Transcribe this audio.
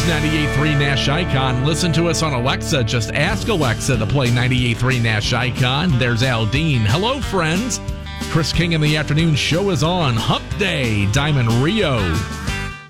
is 98.3 Nash Icon. Listen to us on Alexa. Just ask Alexa to play 98.3 Nash Icon. There's Aldine. Hello, friends. Chris King in the Afternoon Show is on. Hump Day, Diamond Rio.